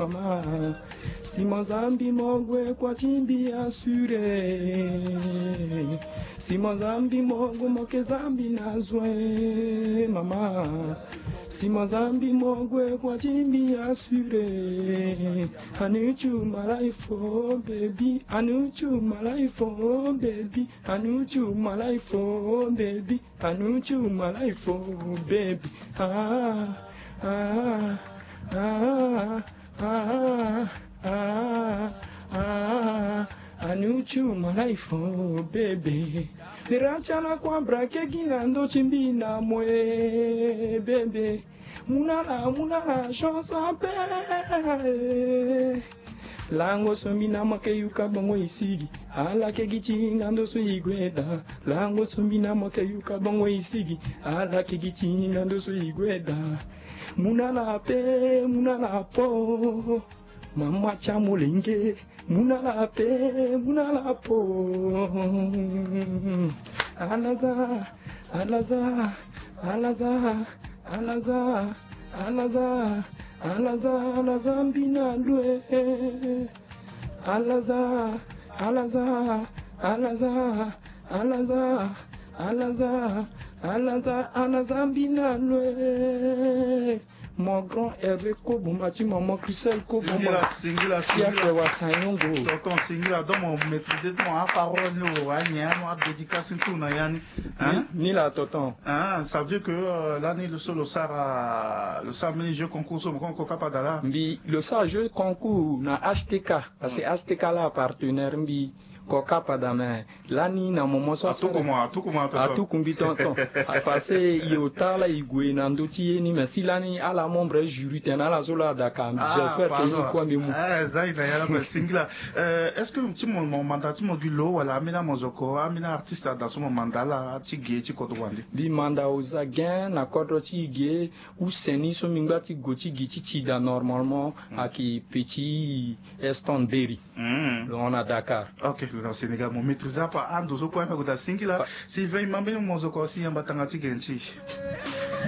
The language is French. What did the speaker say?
mama. Si Mozambi mogwe kwa chimbi asure. Si Mozambi mogwe moke zambi nazwe mama. Si Mozambi mogwe kwa chimbi asure. Anuchu my life oh baby. Anuchu my life oh baby. Anuchu my life oh baby. Anuchu my life oh baby. Ah ah ah ah ah ah. Anuchu my life oh baby. Nirachana kwa brake ginando chimbina mwe baby. Munala shosa pe. Lango sombina makeyuka bongo isigi. Ala kegichi ngando so igweda. Lango sombina makeyuka bongo isigi. Ala kegichi ngando so igweda. Munala po. Mama chamulinge. Munala po. Alaza mbina lue. Alaza mbina lue. Mon grand Hervé Kobomba, tu m'as Christelle Kobomba. Singila. Tonton Singila, donc on maîtrise ton parole, on dédicace tout na yani. Ni la tonton. Ça veut dire que l'année le seul le SAR mini jeu concours sur mon capable d'aller. Mbi le SAR jeu concours na HTK parce que HTK la partenaire mbi koka padame lani na momo so tout kumbi tonton a passé iota la igwe na ndoti ni mais si lani ala membre jury tena la zola daka j'espère que ni kwa mi mu zaida ya la singla est-ce que tu mon mandat tu mo gulo wala amina mozoko amina artiste dans son mandat là ti ge ti ko to wandi bi manda oza gain na kodro ti ge ou seni so mingba ti goti giti ti da normalement aki petit Estonberry on a Dakar. OK dans Sénégal mon maîtrise pas ando so kwa na go da singla si veille mambe mo zoko si yamba tangati genchi